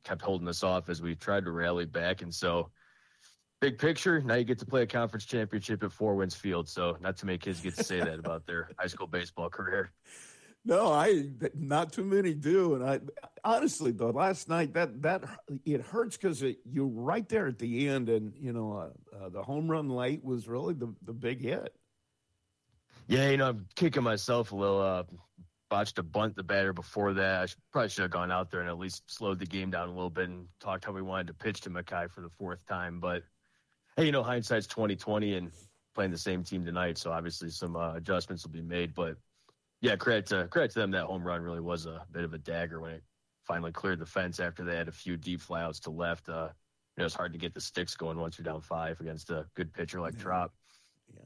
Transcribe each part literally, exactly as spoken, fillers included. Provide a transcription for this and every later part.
kept holding us off as we tried to rally back. And so, big picture, now you get to play a conference championship at Four Winds Field. So not too many kids get to say that about their high school baseball career. No, I not too many do, and I honestly though last night that that it hurts because you're right there at the end, and you know uh, uh, the home run late was really the the big hit. Yeah, you know I'm kicking myself a little. Uh, botched a bunt the batter before that. I should, probably should have gone out there and at least slowed the game down a little bit and talked how we wanted to pitch to Mackay for the fourth time. But hey, you know hindsight's twenty twenty, and playing the same team tonight, so obviously some uh, adjustments will be made, but. Yeah, credit to credit to them. That home run really was a bit of a dagger when it finally cleared the fence after they had a few deep flyouts to left. Uh, you know, it's hard to get the sticks going once you're down five against a good pitcher like yeah. Trop. Yeah.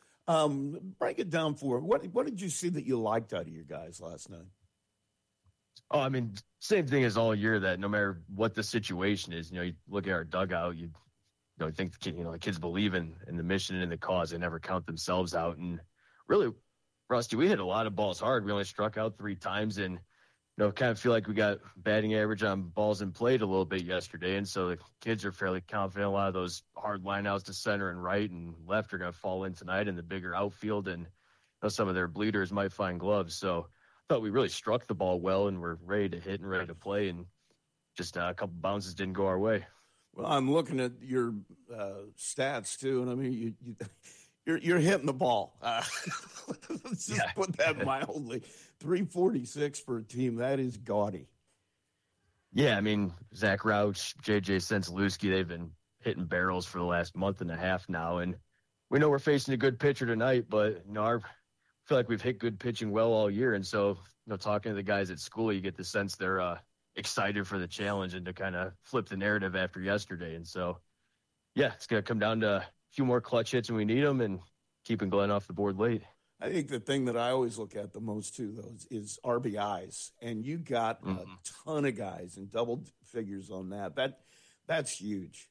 Um, break it down for what what did you see that you liked out of your guys last night? Oh, I mean, same thing as all year. That no matter what the situation is, you know, you look at our dugout, you, you know, you think you know the kids believe in in the mission and the cause. They never count themselves out, and really. Rusty, we hit a lot of balls hard. We only struck out three times, and you know, kind of feel like we got batting average on balls in played a little bit yesterday, and so the kids are fairly confident. A lot of those hard lineouts to center and right and left are going to fall in tonight in the bigger outfield, and you know, some of their bleeders might find gloves. So I thought we really struck the ball well, and we're ready to hit and ready to play, and just uh, a couple bounces didn't go our way. Well, I'm looking at your uh, stats too, and I mean you. you... You're, you're hitting the ball. Uh, let's just yeah. put that mildly. three forty-six for a team. That is gaudy. Yeah, I mean, Zach Rauch, J J Sensalewski, they've been hitting barrels for the last month and a half now. And we know we're facing a good pitcher tonight, but, you know, our, I feel like we've hit good pitching well all year. And so, you know, talking to the guys at school, you get the sense they're uh, excited for the challenge and to kind of flip the narrative after yesterday. And so, yeah, it's going to come down to – few more clutch hits when we need them and keeping Glenn off the board late. I think the thing that I always look at the most, too, though, is, is R B Is. And you got mm-hmm. a ton of guys in double figures on that. That That's huge.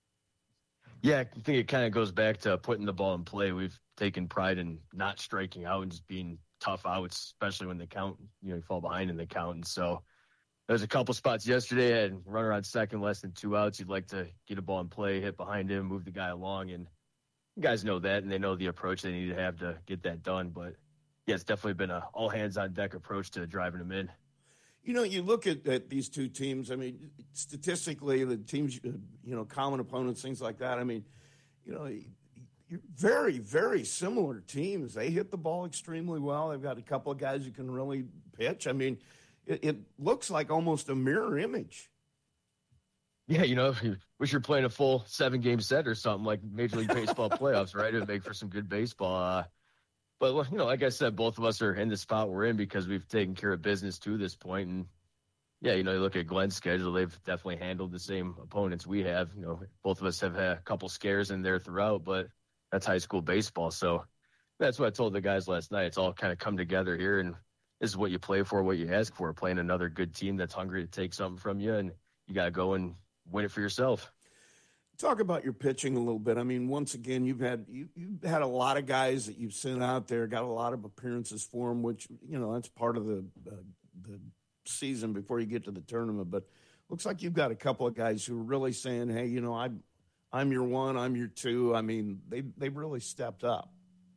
Yeah, I think it kind of goes back to putting the ball in play. We've taken pride in not striking out and just being tough outs, especially when they count, you know, you fall behind in the count. And so there's a couple spots yesterday. I had runner on second, less than two outs. You'd like to get a ball in play, hit behind him, move the guy along. And you guys know that, and they know the approach they need to have to get that done. But, yeah, it's definitely been a all-hands-on-deck approach to driving them in. You know, you look at, at these two teams. I mean, statistically, the teams, you know, common opponents, things like that. I mean, you know, you're very, very similar teams. They hit the ball extremely well. They've got a couple of guys who can really pitch. I mean, It, it looks like almost a mirror image. Yeah, you know, wish you're playing a full seven-game set or something like Major League Baseball playoffs, right? It would make for some good baseball. Uh, but, you know, like I said, both of us are in the spot we're in because we've taken care of business to this point. And, yeah, you know, you look at Glenn's schedule, they've definitely handled the same opponents we have. You know, both of us have had a couple scares in there throughout, but that's high school baseball. So that's what I told the guys last night. It's all kind of come together here, and this is what you play for, what you ask for, playing another good team that's hungry to take something from you, and you got to go and win it for yourself. Talk about your pitching a little bit. I mean, once again, you've had you, you've had a lot of guys that you've sent out there, got a lot of appearances for them, which, you know, that's part of the uh, the season before you get to the tournament. But looks like you've got a couple of guys who are really saying, hey, you know, I'm, I'm your one, I'm your two. I mean, they, they've really stepped up.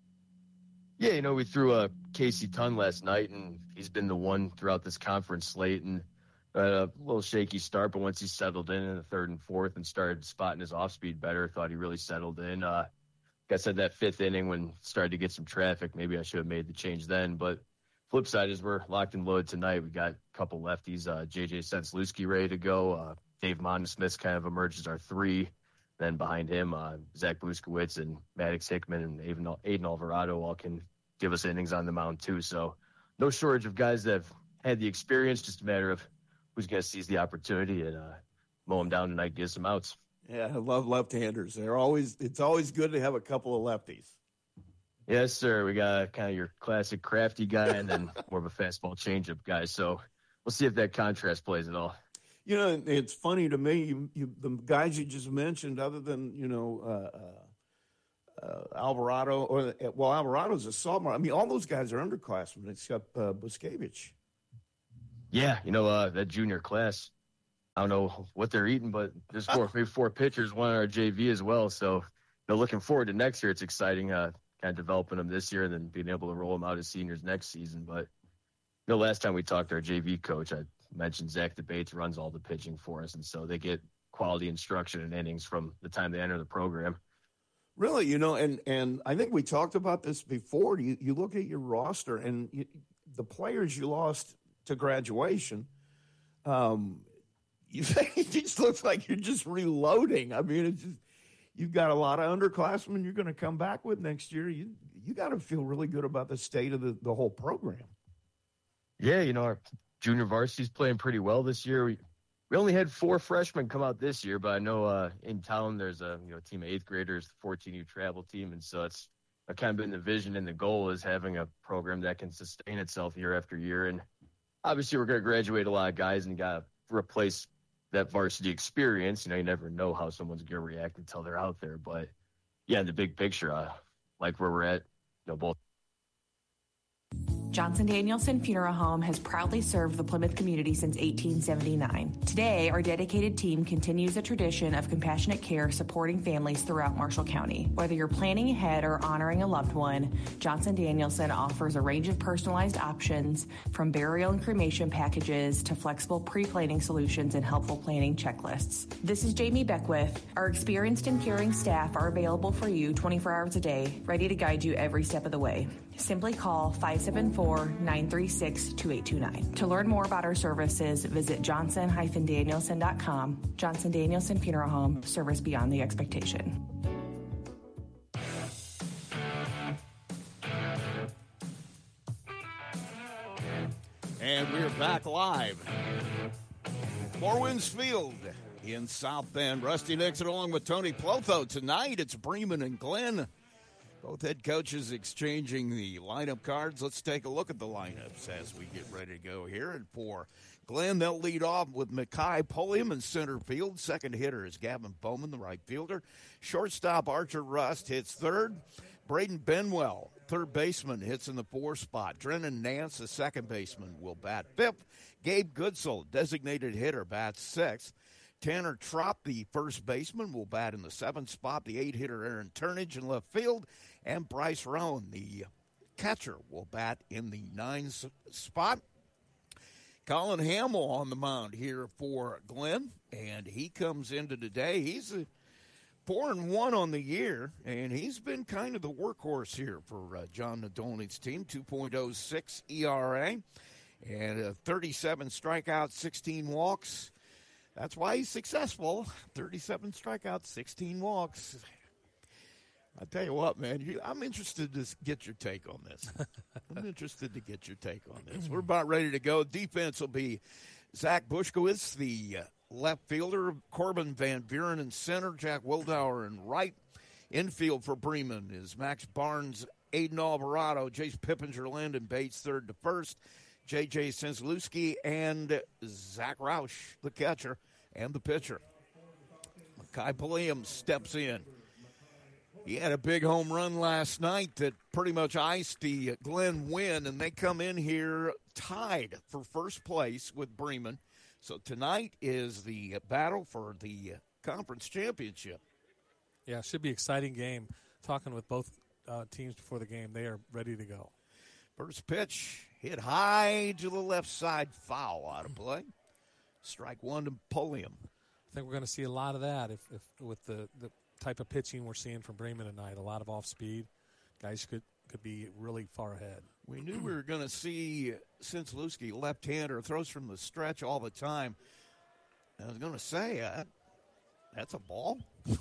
Yeah, you know, we threw a Casey Tunn last night, and he's been the one throughout this conference slate, and uh, a little shaky start, but once he settled in in the third and fourth and started spotting his off-speed better, thought he really settled in. Uh, like I said, that fifth inning when started to get some traffic, maybe I should have made the change then, but flip side is we're locked and loaded tonight. We got a couple lefties, uh, J J Sensalewski ready to go. Uh, Dave Montesmith kind of emerges our three. Then behind him, uh, Zach Bluskowitz and Maddox Hickman and Aiden, Aiden Alvarado all can give us innings on the mound too. So no shortage of guys that have had the experience, just a matter of who's going to seize the opportunity and uh, mow them down tonight, get some outs. Yeah, I love left-handers. They're always it's always good to have a couple of lefties. Yes, sir. We got kind of your classic crafty guy and then more of a fastball changeup guy. So we'll see if that contrast plays at all. You know, it's funny to me, you, you, the guys you just mentioned, other than, you know, uh, uh, uh, Alvarado, or well, Alvarado's a sophomore. I mean, all those guys are underclassmen except uh, Buskevich. Yeah, you know, uh, that junior class, I don't know what they're eating, but there's four, maybe four pitchers, one on our J V as well. So, you know, looking forward to next year. It's exciting, uh, kind of developing them this year and then being able to roll them out as seniors next season. But, you know, last time we talked to our J V coach, I mentioned Zach DeBates runs all the pitching for us. And so they get quality instruction and innings from the time they enter the program. Really, you know, and, and I think we talked about this before. You, you look at your roster and you, the players you lost to graduation, um, you it just looks like you're just reloading. I mean, it's just, you've got a lot of underclassmen you're going to come back with next year. You you got to feel really good about the state of the, the whole program. Yeah, you know, our junior varsity's playing pretty well this year. We we only had four freshmen come out this year, but I know uh, in town there's a you know team of eighth graders, the fourteen U travel team, and so it's kind of been the vision and the goal is having a program that can sustain itself year after year. And obviously, we're going to graduate a lot of guys and got to replace that varsity experience. You know, you never know how someone's going to react until they're out there. But yeah, in the big picture, uh, like where we're at, you know, both. Johnson Danielson Funeral Home has proudly served the Plymouth community since eighteen seventy-nine. Today, our dedicated team continues a tradition of compassionate care supporting families throughout Marshall County. Whether you're planning ahead or honoring a loved one, Johnson Danielson offers a range of personalized options from burial and cremation packages to flexible pre-planning solutions and helpful planning checklists. This is Jamie Beckwith. Our experienced and caring staff are available for you twenty-four hours a day, ready to guide you every step of the way. Simply call five seven four, nine three six, two eight two nine. To learn more about our services, visit johnson dash danielson dot com. Johnson Danielson Funeral Home, service beyond the expectation. And we're back live. Four Winds Field in South Bend. Rusty Nixon along with Tony Plotho. Tonight it's Bremen and Glenn. Both head coaches exchanging the lineup cards. Let's take a look at the lineups as we get ready to go here. And for Glenn, they'll lead off with Makai Pulliam in center field. Second hitter is Gavin Bowman, the right fielder. Shortstop Archer Rust hits third. Braden Benwell, third baseman, hits in the four spot. Drennan Nance, the second baseman, will bat fifth. Gabe Goodsell, designated hitter, bats sixth. Tanner Trop, the first baseman, will bat in the seventh spot. The eight-hitter Aaron Turnage in left field. And Bryce Rowan, the catcher, will bat in the ninth spot. Colin Hamill on the mound here for Glenn, and he comes into today. He's a four and one on the year, and he's been kind of the workhorse here for uh, John Nadolny's team. two point oh six E R A and uh, thirty-seven strikeouts, sixteen walks. That's why he's successful. thirty-seven strikeouts, sixteen walks. I'll tell you what, man, you, I'm interested to get your take on this. I'm interested to get your take on this. We're about ready to go. Defense will be Zach Bushkowitz, the uh, left fielder, Corbin Van Buren in center, Jack Wildauer in right. Infield for Bremen is Max Barnes, Aiden Alvarado, Jace Pippinger, Landon Bates, third to first. J J Senslewski and Zach Roush, the catcher and the pitcher. Makai Pulliam steps in. He had a big home run last night that pretty much iced the Glenn win, and they come in here tied for first place with Bremen. So tonight is the battle for the conference championship. Yeah, it should be an exciting game. Talking with both uh, teams before the game, they are ready to go. First pitch hit high to the left side, foul out of play. Strike one to Pulliam. I think we're going to see a lot of that if, if with the, the type of pitching we're seeing from Bremen tonight. A lot of off speed. Guys could, could be really far ahead. We knew we were going to see Senslewski, left-hander, throws from the stretch all the time. I was going to say, uh, that's a ball?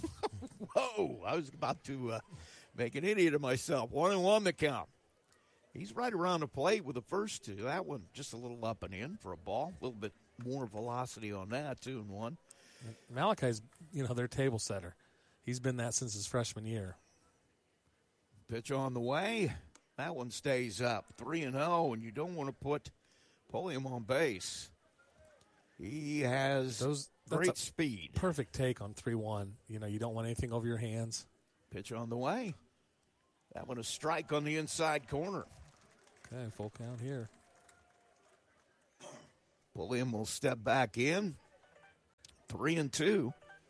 Whoa, I was about to uh, make an idiot of myself. One and one the count. He's right around the plate with the first two. That one just a little up and in for a ball. A little bit more velocity on that, two and one. Malachi's, you know, their table setter. He's been that since his freshman year. Pitch on the way. That one stays up. three and oh, and you don't want to put Pulliam on base. He has Those, great speed. Perfect take on three one. You know, you don't want anything over your hands. Pitch on the way. That one a strike on the inside corner. Okay, full count here. Pulliam will step back in. Three and two.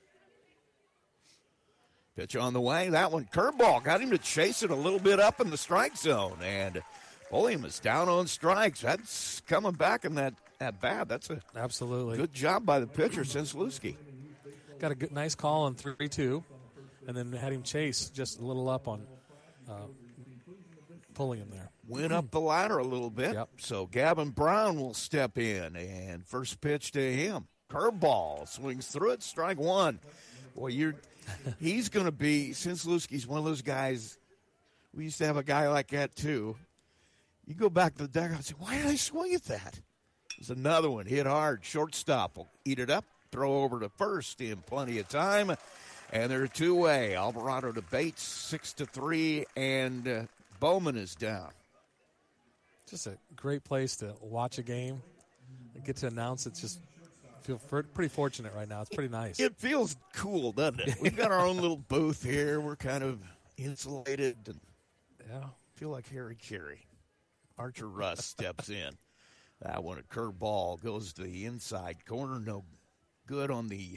Pitch on the way. That one, curveball. Got him to chase it a little bit up in the strike zone. And Pulliam is down on strikes. That's coming back in that at bat. That's a absolutely good job by the pitcher, Senslewski. Got a good, nice call on three two, and then had him chase just a little up on uh, Pulliam there. Went up the ladder a little bit. Yep. So Gavin Brown will step in, and first pitch to him. Curveball, swings through it, strike one. Boy, you're he's going to be, Senslewski's one of those guys, we used to have a guy like that too. You go back to the dugout and say, why did I swing at that? There's another one, hit hard, shortstop will eat it up, throw over to first in plenty of time, and they're two-way. Alvarado to Bates, six to three, and uh, Bowman is down. Just a great place to watch a game. Get to announce it. Just feel pretty fortunate right now. It's pretty nice. It feels cool, doesn't it? We've got our own little booth here. We're kind of insulated. And yeah. Feel like Harry Carey. Archer Russ steps in. That one, a curveball, goes to the inside corner. No good on the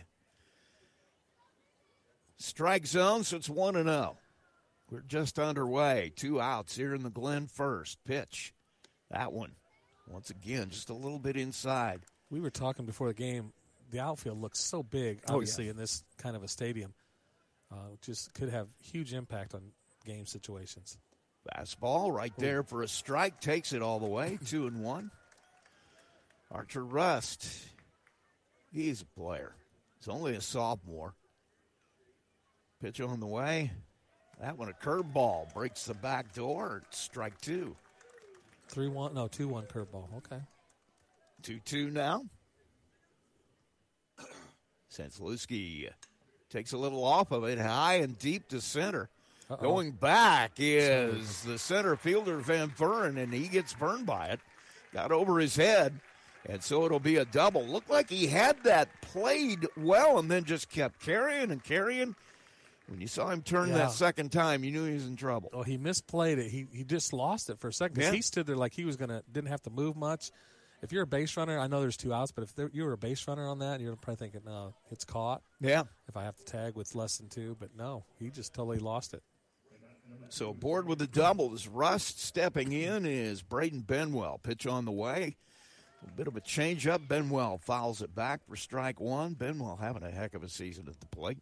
strike zone, so it's one and oh. We're just underway. Two outs here in the Glen first. Pitch. That one, once again, just a little bit inside. We were talking before the game. The outfield looks so big, obviously, oh, yeah. in this kind of a stadium. Uh, just could have huge impact on game situations. Fastball right there for a strike. Takes it all the way. Two and one. Archer Rust. He's a player. He's only a sophomore. Pitch on the way. That one, a curveball. Breaks the back door. Strike two. three one. No, two one curveball. Okay. two two now. Senslewski takes a little off of it, high and deep to center. Uh-oh. Going back is the center fielder, Van Buren, and he gets burned by it. Got over his head, and so it'll be a double. Looked like he had that played well and then just kept carrying and carrying. When you saw him turn yeah. that second time, you knew he was in trouble. Oh, he misplayed it. He he just lost it for a second. Yeah. He stood there like he was going to, didn't have to move much. If you're a base runner, I know there's two outs, but if there, you were a base runner on that, you're probably thinking, no, it's caught. Yeah. If I have to tag with less than two. But no, he just totally lost it. So aboard with the doubles. Rust stepping in is Braden Benwell. Pitch on the way. A bit of a change-up. Benwell fouls it back for strike one. Benwell having a heck of a season at the plate.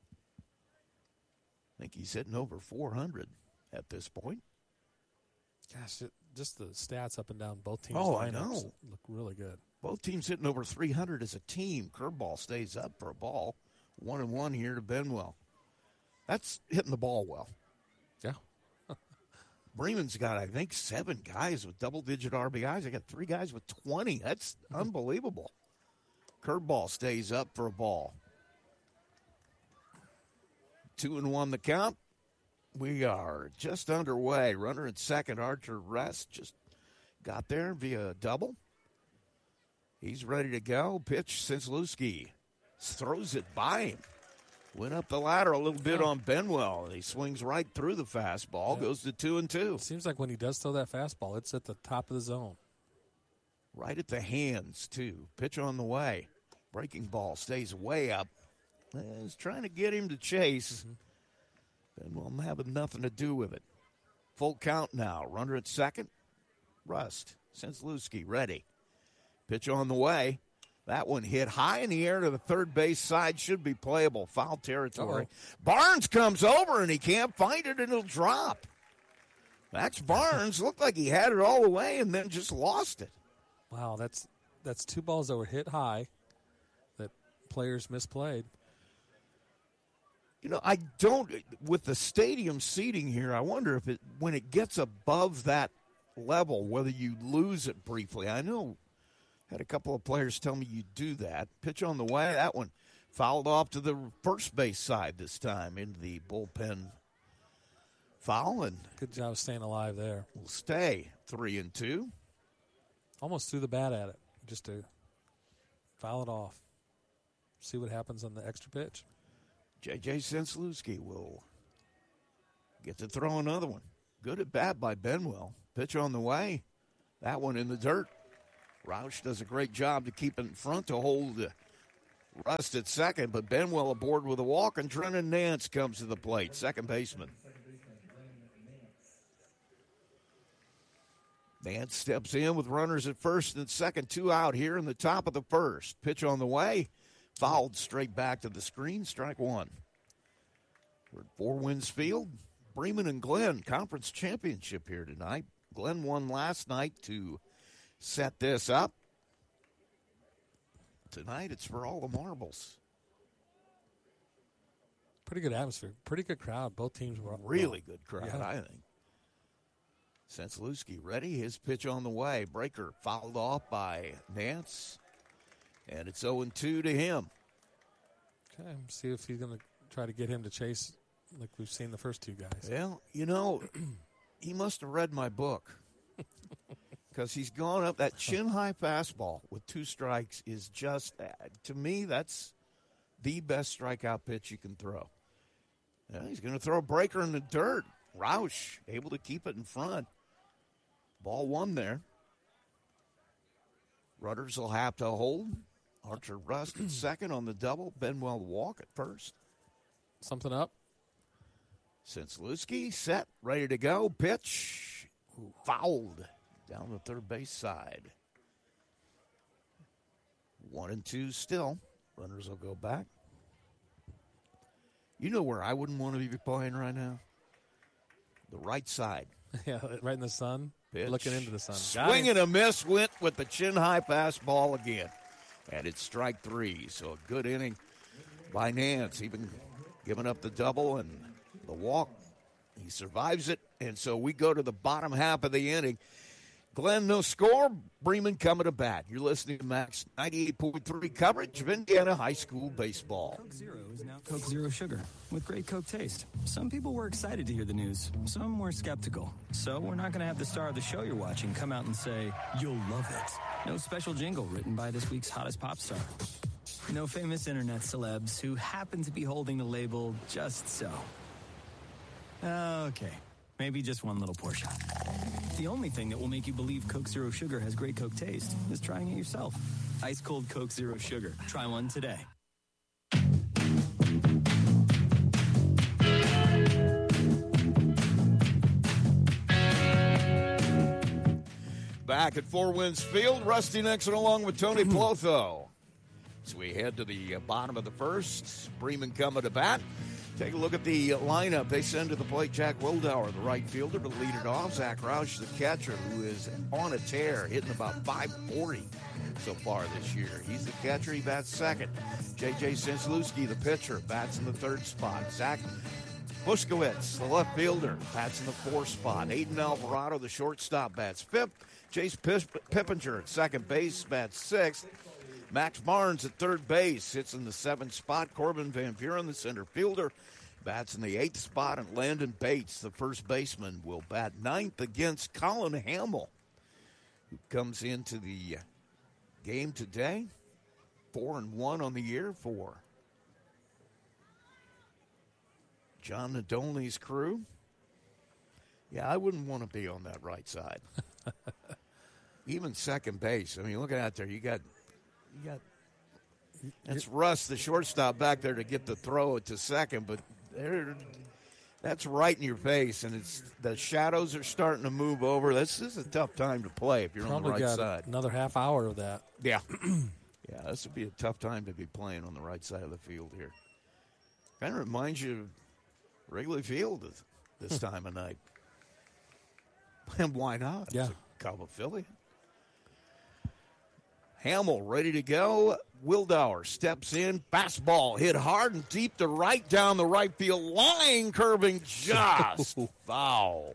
I think he's hitting over four hundred at this point. Gosh, it, just the stats up and down both teams' oh, lineups I know. look really good. Both teams hitting over three hundred as a team. Curveball stays up for a ball. One and one here to Benwell. That's hitting the ball well. Yeah. Bremen's got, I think, seven guys with double-digit R B Is. They got three guys with twenty. That's unbelievable. Curveball stays up for a ball. Two and one the count. We are just underway. Runner at second, Archer Rest just got there via double. He's ready to go. Pitch, Senslewski throws it by him. Went up the ladder a little bit on Benwell. He swings right through the fastball, yeah. goes to two and two. It seems like when he does throw that fastball, it's at the top of the zone. Right at the hands, too. Pitch on the way. Breaking ball stays way up. He's trying to get him to chase. Mm-hmm. Benwell having nothing to do with it. Full count now. Runner at second. Rust. Senslewski ready. Pitch on the way. That one hit high in the air to the third base side. Should be playable. Foul territory. Uh-oh. Barnes comes over, and he can't find it, and it'll drop. Max Barnes looked like he had it all the way and then just lost it. Wow, that's that's two balls that were hit high that players misplayed. You know, I don't, with the stadium seating here, I wonder if it, when it gets above that level, whether you lose it briefly. I know, had a couple of players tell me you do that. Pitch on the way, that one fouled off to the first base side this time into the bullpen foul. And good job staying alive there. We'll stay three and two. Almost threw the bat at it just to foul it off. See what happens on the extra pitch. J J Senslewski will get to throw another one. Good at bat by Benwell. Pitch on the way. That one in the dirt. Roush does a great job to keep it in front to hold Rust at second, but Benwell aboard with a walk, and Drennan Nance comes to the plate, second baseman. Nance steps in with runners at first and second, two out here in the top of the first. Pitch on the way, fouled straight back to the screen, strike one. We're at Four Winds Field. Bremen and Glenn, conference championship here tonight. Glenn won last night to set this up. Tonight it's for all the marbles. Pretty good atmosphere. Pretty good crowd. Both teams were really good crowd, yeah. I think. Senslewski ready. His pitch on the way. Breaker fouled off by Nance. And it's oh and two to him. Okay, see if he's going to try to get him to chase like we've seen the first two guys. Well, you know, he must have read my book. Because he's gone up. That chin-high fastball with two strikes is just, to me, that's the best strikeout pitch you can throw. Yeah, he's going to throw a breaker in the dirt. Roush able to keep it in front. Ball one there. Rudders will have to hold. Archer Rust at second on the double. Benwell walk at first. Something up. Senslewski set, ready to go. Pitch. Ooh, fouled down the third base side. One and two still. Runners will go back. You know where I wouldn't want to be playing right now? The right side. Yeah, right in the sun. Pitch. Looking into the sun. Swing and a miss, went with the chin-high fastball again. And it's strike three, so a good inning by Nance. Even giving up the double and the walk. He survives it, and so we go to the bottom half of the inning. Glenn, no score. Bremen coming to bat. You're listening to Max ninety-eight point three coverage of Indiana high school baseball. Coke Zero is now Coke Zero Sugar with great Coke taste. Some people were excited to hear the news. Some were skeptical. So we're not going to have the star of the show you're watching come out and say, "You'll love it." No special jingle written by this week's hottest pop star. No famous internet celebs who happen to be holding the label just so. Okay. Maybe just one little portion. The only thing that will make you believe Coke Zero Sugar has great Coke taste is trying it yourself. Ice cold Coke Zero Sugar. Try one today. Back at Four Winds Field, Rusty Nixon along with Tony Plotho. As we head to the bottom of the first, Bremen coming to bat. Take a look at the lineup. They send to the plate Jack Wildauer, the right fielder, to lead it off. Zach Roush, the catcher, who is on a tear, hitting about five forty so far this year. He's the catcher. He bats second. J J Senslewski, the pitcher, bats in the third spot. Zach Bushkowitz, the left fielder, bats in the fourth spot. Aiden Alvarado, the shortstop, bats fifth. Chase Pippinger at second base, bats sixth. Max Barnes at third base sits in the seventh spot. Corbin Van Buren, the center fielder, bats in the eighth spot. And Landon Bates, the first baseman, will bat ninth against Colin Hamill, who comes into the game today. Four and one on the year for John Nadolny's crew. Yeah, I wouldn't want to be on that right side. Even second base. I mean, looking out there, you got You got that's Russ, the shortstop, back there to get the throw to second, but there, that's right in your face, and it's the shadows are starting to move over. This is a tough time to play if you're Probably on the right got side. Another half hour of that. Yeah, yeah, this would be a tough time to be playing on the right side of the field here. Kind of reminds you of Wrigley Field this time of night. And why not? Yeah, it's a Cub affiliate. Hamill ready to go. Wildauer steps in. Fastball hit hard and deep to right down the right field line. Curving just foul.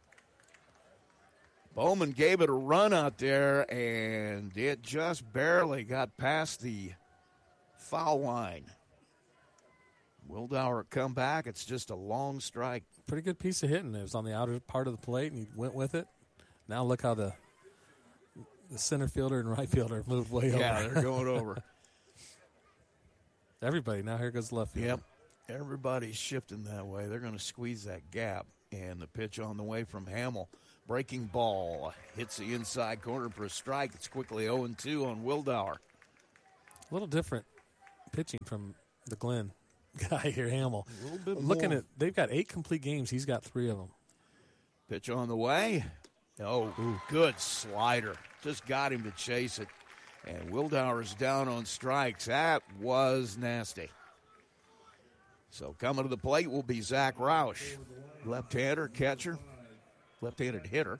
Bowman gave it a run out there, and it just barely got past the foul line. Wildauer come back. It's just a long strike. Pretty good piece of hitting. It was on the outer part of the plate, and he went with it. Now look how the the center fielder and right fielder moved way over. Yeah, they're going over. Everybody. Now here goes the left fielder. Yep. Everybody's shifting that way. They're going to squeeze that gap. And the pitch on the way from Hamill. Breaking ball. Hits the inside corner for a strike. It's quickly oh and two on Wildauer. A little different pitching from the Glenn guy here, Hamill. A little bit Looking more. at, they've got eight complete games. He's got three of them. Pitch on the way. Oh, Ooh. Good slider. Just got him to chase it. And Wildauer's down on strikes. That was nasty. So coming to the plate will be Zach Roush. Left-hander, catcher, left-handed hitter.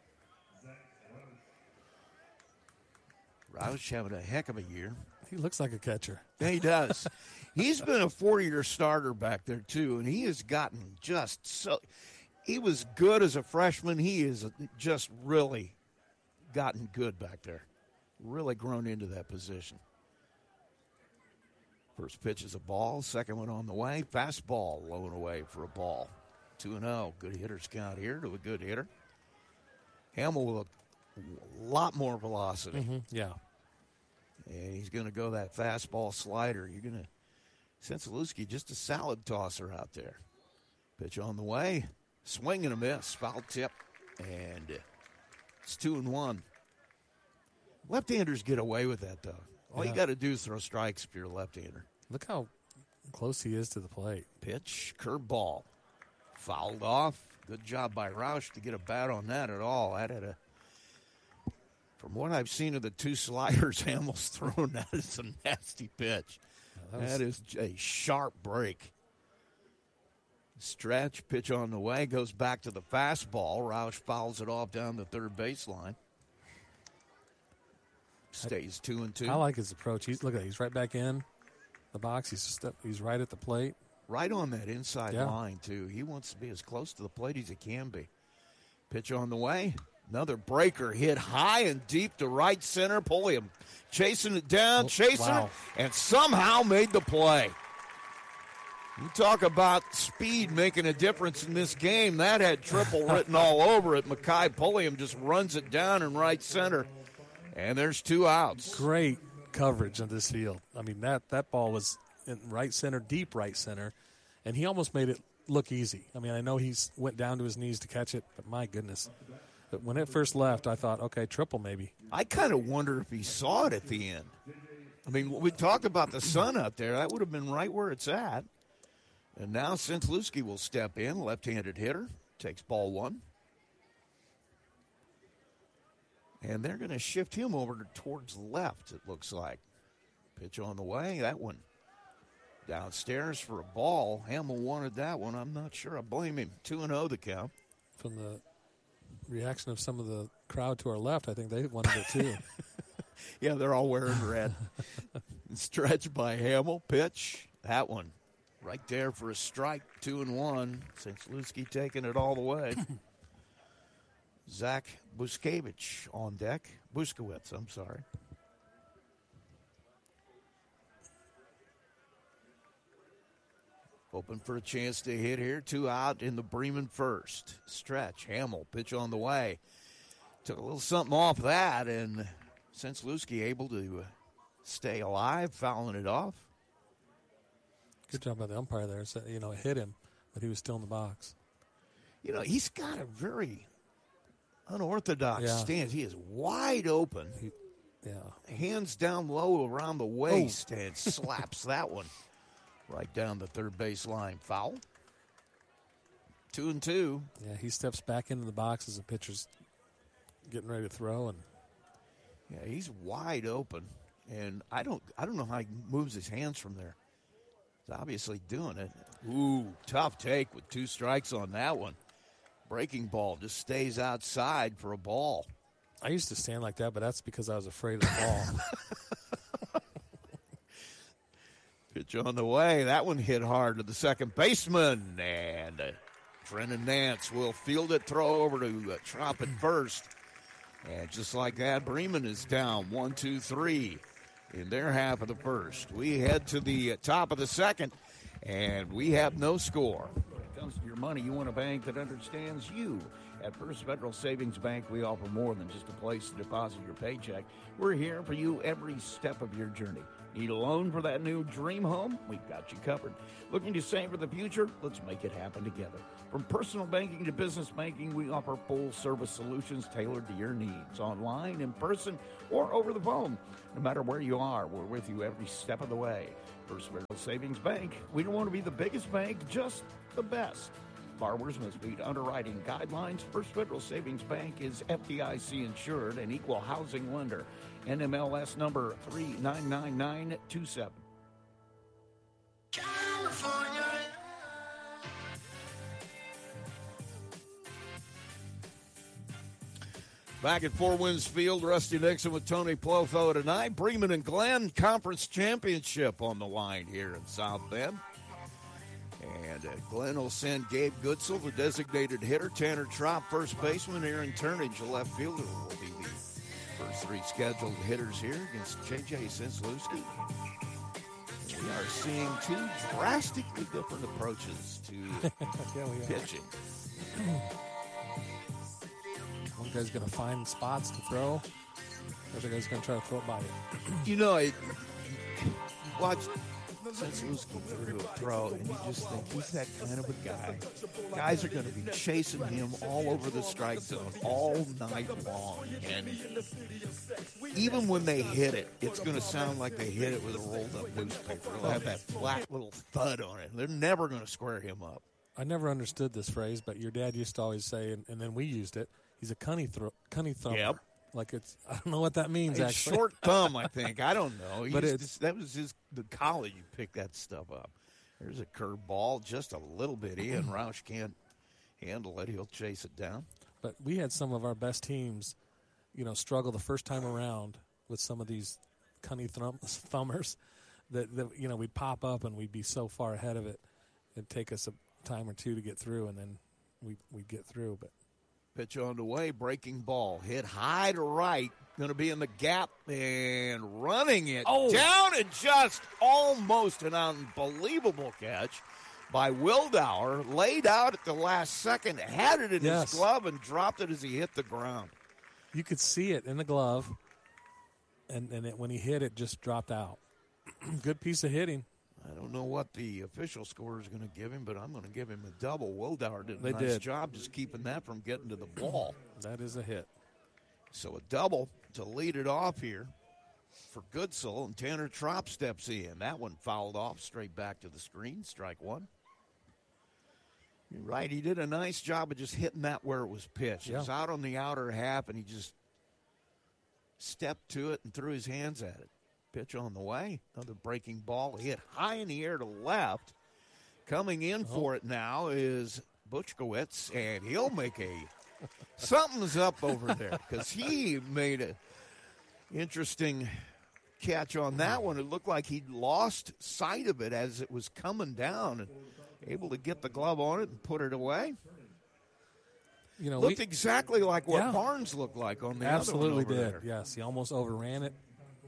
Roush having a heck of a year. He looks like a catcher. Yeah, he does. He's been a four-year starter back there, too, and he has gotten just so – he was good as a freshman. He is just really gotten good back there. Really grown into that position. First pitch is a ball. Second one on the way. Fastball low and away for a ball. two and oh. Good hitter scout here to a good hitter. Hamill with a lot more velocity. Mm-hmm. Yeah. And he's going to go that fastball slider. You're going to – Sensaluski, just a salad tosser out there. Pitch on the way. Swing and a miss. Foul tip. And it's two and one. Left-handers get away with that, though. All yeah. you got to do is throw strikes if you're a left-hander. Look how close he is to the plate. Pitch, curveball. Fouled off. Good job by Roush to get a bat on that at all. That had a – from what I've seen of the two sliders Hamill's thrown, that is a nasty pitch. Yeah, that, was... that is a sharp break. Stretch, pitch on the way, goes back to the fastball. Roush fouls it off down the third baseline. Stays two and two. I like his approach. He's look at that. He's right back in the box. He's just, he's right at the plate. Right on that inside yeah. line, too. He wants to be as close to the plate as he can be. Pitch on the way. Another breaker hit high and deep to right center. Pulliam chasing it down, oh, chasing wow. it, and somehow made the play. You talk about speed making a difference in this game. That had triple written all over it. Makai Pulliam just runs it down in right center, and there's two outs. Great coverage on this field. I mean, that, that ball was in right center, deep right center, and he almost made it look easy. I mean, I know he's went down to his knees to catch it, but my goodness. But when it first left, I thought, okay, triple maybe. I kind of wonder if he saw it at the end. I mean, we talked about the sun out there. That would have been right where it's at. And now Sensaluski will step in, left-handed hitter, takes ball one. And they're going to shift him over towards left, it looks like. Pitch on the way, that one downstairs for a ball. Hamill wanted that one. I'm not sure I blame him. two and oh the count. From the reaction of some of the crowd to our left, I think they wanted it too. Yeah, they're all wearing red. Stretch by Hamill, pitch, that one. Right there for a strike, two and one. Sensaluski taking it all the way. Zach Buskevich on deck. Buskowitz, I'm sorry. Open for a chance to hit here. Two out in the Bremen first. Stretch, Hamill, pitch on the way. Took a little something off that, and Sensaluski able to stay alive, fouling it off. Good job by the umpire there. So, you know, it hit him, but he was still in the box. You know, he's got a very unorthodox yeah. stance. He is wide open. He, yeah. Hands down low around the waist oh. and slaps that one right down the third base line. Foul. Two and two. Yeah, he steps back into the box as the pitcher's getting ready to throw. and Yeah, he's wide open. And I don't I don't know how he moves his hands from there. He's obviously doing it. Ooh, tough take with two strikes on that one. Breaking ball just stays outside for a ball. I used to stand like that, but that's because I was afraid of the ball. Pitch on the way. That one hit hard to the second baseman. And uh, Trenton Nance will field it, throw over to uh, Trop at first. And just like that, Bremen is down one, two, three. In their half of the first. We head to the top of the second, and we have no score. When it comes to your money, you want a bank that understands you. At First Federal Savings Bank, we offer more than just a place to deposit your paycheck. We're here for you every step of your journey. Need a loan for that new dream home? We've got you covered. Looking to save for the future? Let's make it happen together. From personal banking to business banking, we offer full-service solutions tailored to your needs, online, in person, or over the phone. No matter where you are, we're with you every step of the way. First Federal Savings Bank, we don't want to be the biggest bank, just the best. Borrowers must meet underwriting guidelines. First Federal Savings Bank is F D I C insured and equal housing lender. N M L S number three nine nine nine two seven. California. Back at Four Winds Field, Rusty Nixon with Tony Plotho tonight. Bremen and Glenn Conference Championship on the line here in South Bend. And uh, Glenn will send Gabe Goodsell, the designated hitter. Tanner Trop, first baseman. Aaron Turnage, the left fielder, will be the first three scheduled hitters here against J J Senslewski. We are seeing two drastically different approaches to yeah, we are. pitching. One guy's going to find spots to throw. The other guy's going to try to throw it by you. You know, it, watch Senslewski through a throw, and you just think he's that kind of a guy. Guys are going to be chasing him all over the strike zone all night long. And even when they hit it, it's going to sound like they hit it with a rolled-up newspaper. It'll have that flat little thud on it. They're never going to square him up. I never understood this phrase, but your dad used to always say, and, and then we used it, he's a cunny, thro- cunny thumper. Yep. Like it's, I don't know what that means, It's actually. short thumb, I think. I don't know. He But used it's- to- that was his the college you picked that stuff up. There's a curveball, just a little bitty, and Roush can't handle it. He'll chase it down. But we had some of our best teams, you know, struggle the first time around with some of these cunny thrum- thumbers that, that, you know, we'd pop up and we'd be so far ahead of it. It'd take us a time or two to get through, and then we, we'd get through. But Pitch on the way, breaking ball. Hit high to right. Going to be in the gap and running it Oh. down, and just almost an unbelievable catch by Wildauer. Laid out at the last second, had it in Yes. his glove, and dropped it as he hit the ground. you could see it in the glove, and, and it, when he hit it, just dropped out. Good piece of hitting. I don't know what the official score is going to give him, but I'm going to give him a double. Wildauer did a They nice did. job just keeping that from getting to the ball. That is a hit. So a double to lead it off here for Goodsell, and Tanner Trop steps in. That one fouled off straight back to the screen, strike one. You're right, he did a nice job of just hitting that where it was pitched. It was Yeah. out on the outer half, and he just stepped to it and threw his hands at it. Pitch on the way, another breaking ball hit high in the air to left. Coming in for it now is Butchkowitz, and he'll make a something's up over there because he made an interesting catch on that one. It looked like he'd lost sight of it as it was coming down, and able to get the glove on it and put it away. You know, Looked we exactly like what Yeah. Barnes looked like on the absolutely other one over did. there. Yes, he almost overran it.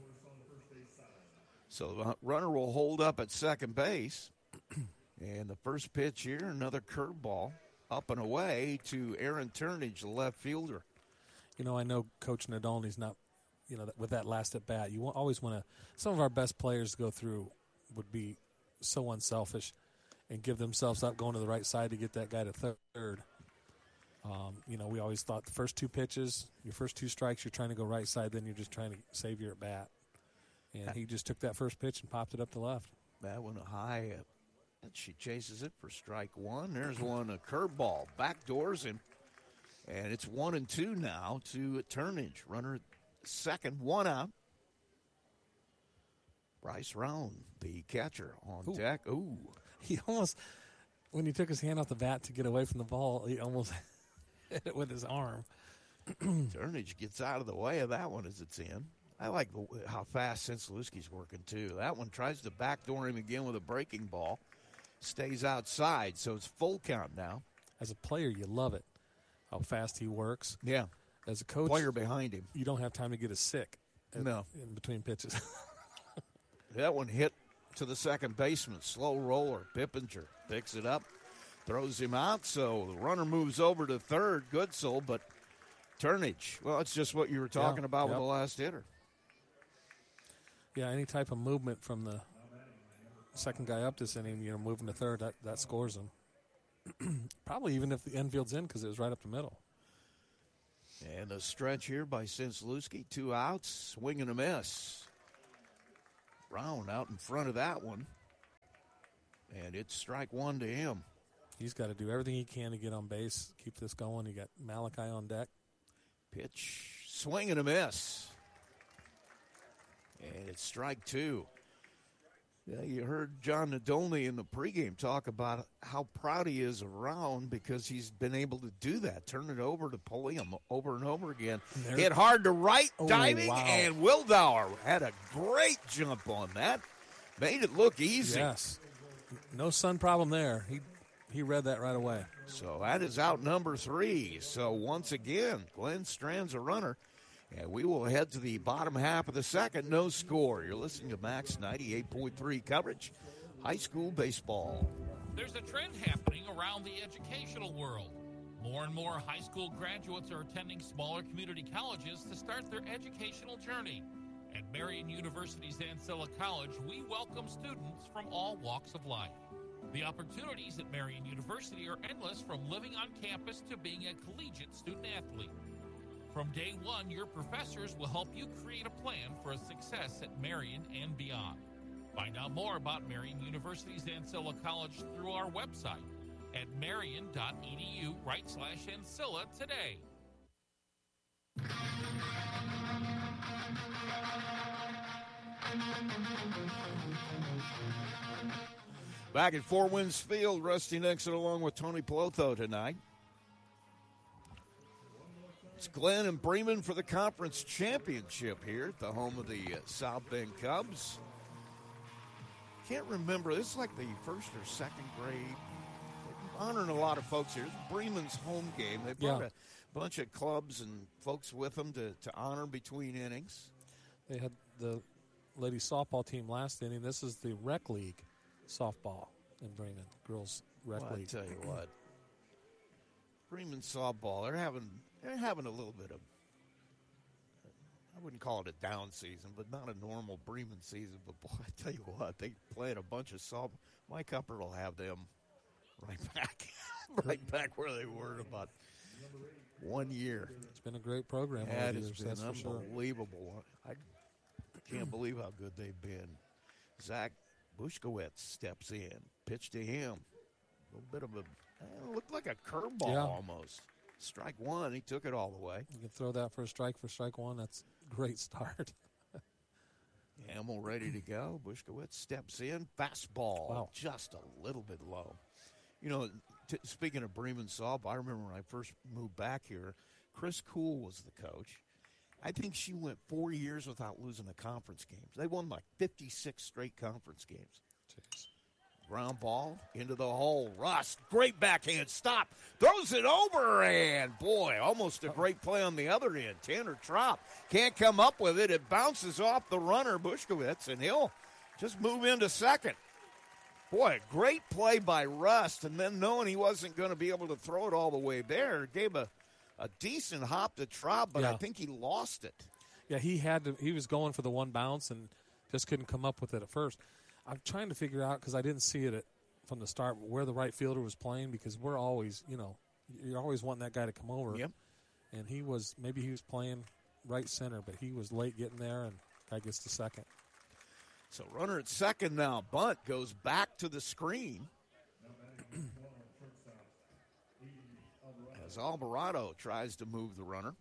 So the runner will hold up at second base. And the first pitch here, another curveball up and away to Aaron Turnage, the left fielder. You know, I know Coach Nadolny's not, you know, with that last at bat. You wa- always want to. Some of our best players go through would be so unselfish and give themselves up going to the right side to get that guy to third. Um, you know, we always thought the first two pitches, your first two strikes, you're trying to go right side, then you're just trying to save your at bat. And he just took that first pitch and popped it up to left. That one high. Uh, and she chases it for strike one. There's one, a curveball. Backdoors him. And it's one and two now to Turnage. Runner at second, one out. Bryce Roan, the catcher, on Ooh. deck. Ooh. He almost, when he took his hand off the bat to get away from the ball, he almost hit it with his arm. Turnage gets out of the way of that one as it's in. I like the, how fast Senslewski's working, too. That one tries to backdoor him again with a breaking ball. Stays outside, so it's full count now. As a player, you love it, how fast he works. Yeah. As a coach, Player behind him. you don't have time to get as sick at- No. in between pitches. That one hit to the second baseman. Slow roller. Pippinger picks it up, throws him out. So the runner moves over to third. Goodsell, but Turnage. Well, it's just what you were talking Yeah, about with yep. the last hitter. Yeah, any type of movement from the second guy up this inning, you know, moving to third, that, that scores him. Probably even if the infield's in because it was right up the middle. And a stretch here by Senslewski. Two outs, swing and a miss. Brown out in front of that one. And it's strike one to him. He's got to do everything he can to get on base, keep this going. You got Malachi on deck. Pitch, swing and a miss. And it's strike two. Yeah, you heard John Nadolny in the pregame talk about how proud he is of Round because he's been able to do that, turn it over to Pulliam over and over again. There, Hit hard to right, oh, diving, wow. and Wildauer had a great jump on that. Made it look easy. Yes. No sun problem there. He he read that right away. So that is out number three. So once again, Glenn Strand's a runner. And we will head to the bottom half of the second. No score. You're listening to Max ninety-eight point three coverage. High school baseball. There's a trend happening around the educational world. More and more high school graduates are attending smaller community colleges to start their educational journey. At Marian University's Ancilla College, we welcome students from all walks of life. The opportunities at Marian University are endless, from living on campus to being a collegiate student athlete. From day one, your professors will help you create a plan for a success at Marian and beyond. Find out more about Marian University's Ancilla College through our website at marian.edu right slash Ancilla today. Back at Four Winds Field, Rusty Nixon along with Tony Pelotho tonight. It's Glenn and Bremen for the conference championship here at the home of the uh, South Bend Cubs. Can't remember. This is like the first or second grade. They're honoring a lot of folks here. It's Bremen's home game. They brought Yeah. a bunch of clubs and folks with them to, to honor between innings. They had the ladies softball team last inning. This is the rec league softball in Bremen, girls rec Well, I league. tell you what, Bremen softball, they're having they're having a little bit of, I wouldn't call it a down season, but not a normal Bremen season. But boy, I tell you what, they played a bunch of soft. Mike Upper will have them right back, right back where they were in about one year. It's been a great program. over That the has years, been that's for sure. unbelievable. I can't believe how good they've been. Zach Bushkowitz steps in, pitch to him. A little bit of a, eh, looked like a curveball Yeah. almost. Strike one, he took it all the way. You can throw that for a strike for strike one. That's a great start. Hamill ready to go. Bushkowitz steps in, fastball, Wow. just a little bit low. You know, t- speaking of Bremen softball, I remember when I first moved back here, Chris Kuhl was the coach. I think she went four years without losing a conference game. They won like fifty-six straight conference games. Jeez. Ground ball into the hole. Rust, great backhand stop. Throws it over, and boy, almost a great play on the other end. Tanner Trop can't come up with it. It bounces off the runner, Bushkowitz, and he'll just move into second. Boy, a great play by Rust, and then knowing he wasn't going to be able to throw it all the way there, gave a, a decent hop to Trop, but Yeah. I think he lost it. Yeah, he had to. He was going for the one bounce and just couldn't come up with it at first. I'm trying to figure out, because I didn't see it at, from the start, where the right fielder was playing, because we're always, you know, you're always wanting that guy to come over. Yep. And he was, maybe he was playing right center, but he was late getting there, and guy gets to second. So runner at second now. Bunt goes back to the screen. As Alvarado tries to move the runner.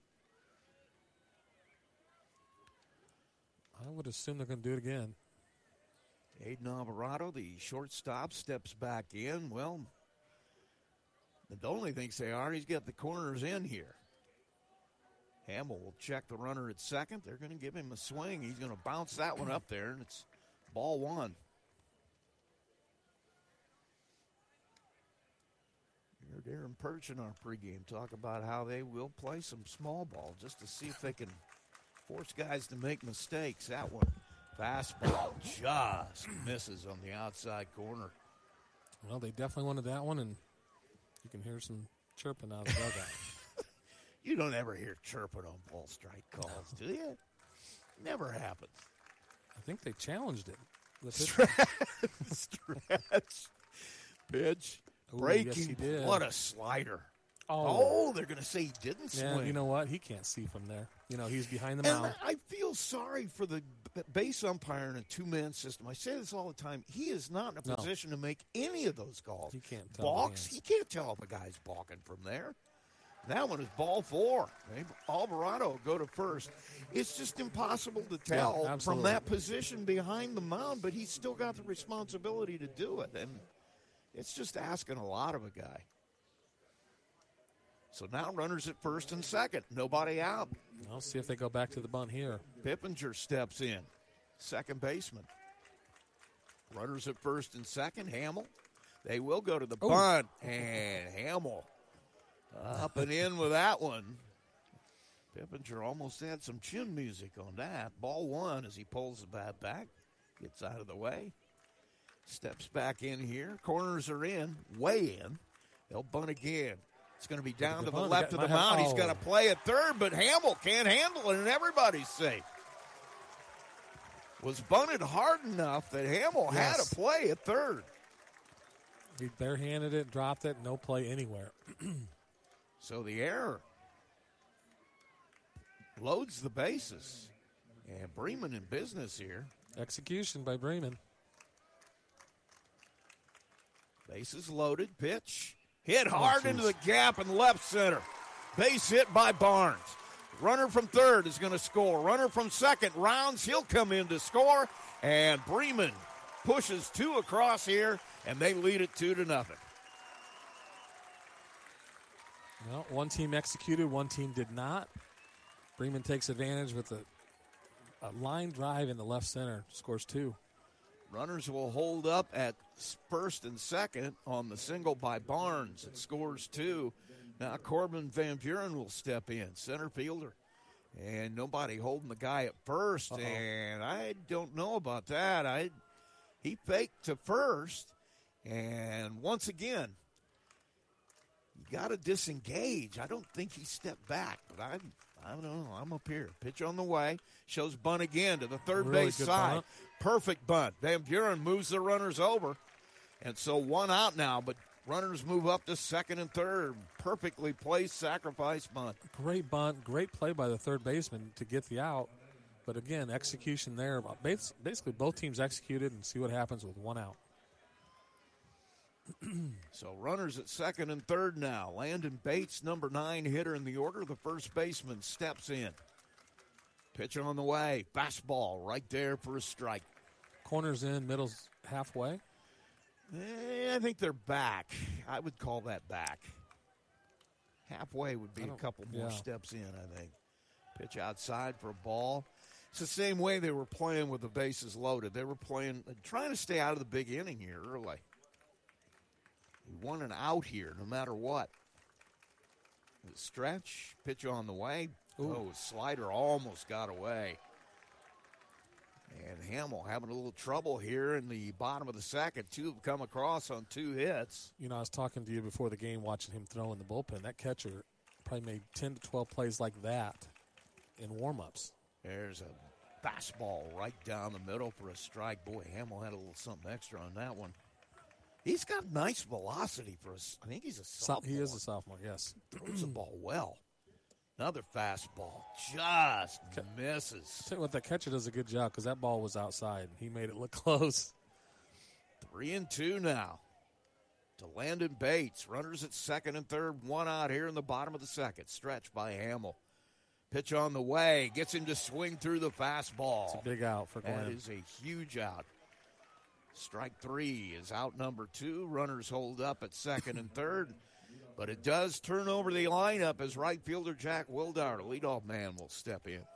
I would assume they're going to do it again. Aiden Alvarado, the shortstop, steps back in. Well, the only thinks they are. He's got the corners in here. Hamill will check the runner at second. They're going to give him a swing. He's going to bounce that one up there, and it's ball one. You heard Aaron Perch in our pregame talk about how they will play some small ball just to see if they can force guys to make mistakes. That one, fastball, just misses on the outside corner. Well, they definitely wanted that one, and you can hear some chirping out of the dugout. You don't ever hear chirping on ball strike calls, do you? Never happens. I think they challenged it. The Stretch, stretch, pitch, Ooh, breaking. yes, he did. What a slider. Oh. Oh, they're going to say he didn't Yeah, swing. you know what? He can't see from there. You know, he's behind the and mound. I feel feel sorry for the b- base umpire in a two-man system. I say this all the time. He is not in a No. position to make any of those calls. He can't tell Balks, the he can't tell if a guy's balking from there. That one is ball four. Maybe Alvarado will go to first. It's just impossible to tell Yeah, from absolutely. that position behind the mound, but he's still got the responsibility to do it. And it's just asking a lot of a guy. So now runners at first and second. Nobody out. I'll see if they go back to the bunt here. Pippinger steps in. Second baseman. Runners at first and second. Hamill. They will go to the Ooh. bunt. And Hamill up and in with that one. Pippinger almost had some chin music on that. Ball one as he pulls the bat back. Gets out of the way. Steps back in here. Corners are in. Way in. They'll bunt again. It's going to be down to the bunt. left Got- of the might have- mound. He's oh. got to play at third, but Hamill can't handle it, and everybody's safe. Was bunted hard enough that Hamill had Yes. to play at third. He barehanded it, dropped it, no play anywhere. So the error loads the bases. And Bremen in business here. Execution by Bremen. Bases loaded. Pitch. Hit hard Oh, into the gap in left center. Base hit by Barnes. Runner from third is going to score. Runner from second rounds. He'll come in to score. And Bremen pushes two across here, and they lead it two to nothing. Well, one team executed, one team did not. Bremen takes advantage with a, a line drive in the left center, scores two. Runners will hold up at first and second on the single by Barnes. It scores two. Now Corbin Van Buren will step in, center fielder. And nobody holding the guy at first. Uh-oh. And I don't know about that. I He faked to first. And once again, you got to disengage. I don't think he stepped back, but I I don't know. I'm up here. Pitch on the way. Shows bunt again to the third Really base good side. bunt. Perfect bunt. Van Buren moves the runners over. And so one out now, but runners move up to second and third. Perfectly placed sacrifice bunt. Great bunt, great play by the third baseman to get the out. But again, execution there. Bas- Basically, both teams executed, and see what happens with one out. So runners at second and third now. Landon Bates, number nine hitter in the order. The first baseman steps in. Pitch on the way. Fastball right there for a strike. Corners in, middle's halfway. Eh, I think they're back. I would call that back. Halfway would be I a don't- couple more yeah. steps in, I think. Pitch outside for a ball. It's the same way they were playing with the bases loaded. They were playing, trying to stay out of the big inning here early. We want an out here no matter what. The stretch, pitch on the way. Ooh. Oh, slider almost got away. And Hamill having a little trouble here in the bottom of the second. Two have come across on two hits. You know, I was talking to you before the game, watching him throw in the bullpen. That catcher probably made ten to twelve plays like that in warm-ups. There's a fastball right down the middle for a strike. Boy, Hamill had a little something extra on that one. He's got nice velocity for us. I think he's a So, sophomore. he is a sophomore, yes. Throws the ball well. Another fastball. Just misses. Tell you what, that catcher does a good job because that ball was outside. He made it look close. Three and two now to Landon Bates. Runners at second and third. One out here in the bottom of the second. Stretch by Hamill. Pitch on the way. Gets him to swing through the fastball. It's a big out for That Glenn. is a huge out. Strike three is out number two. Runners hold up at second and third. But it does turn over the lineup as right fielder Jack Wildauer, the leadoff man, will step in.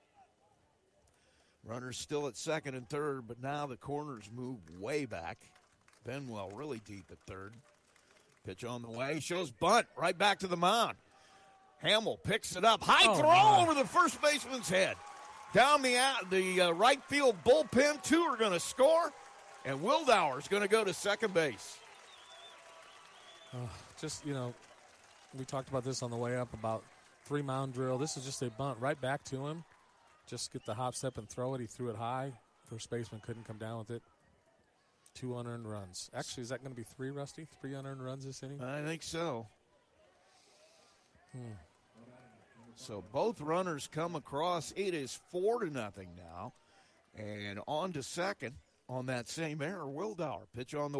Runners still at second and third, but now the corners move way back. Benwell really deep at third. Pitch on the way. Shows bunt right back to the mound. Hamill picks it up. High Oh, throw my. over the first baseman's head. Down the out, the uh, right field bullpen. Two are going to score, and Wildauer's going to go to second base. Oh, just, you know, we talked about this on the way up about three mound drill. This is just a bunt right back to him. Just get the hop step and throw it. He threw it high. First baseman couldn't come down with it. Two unearned runs. Actually, is that going to be three, Rusty? Three unearned runs this inning? I think so. Hmm. So both runners come across. It is four to nothing now. And on to second on that same error, Wildauer. Pitch on the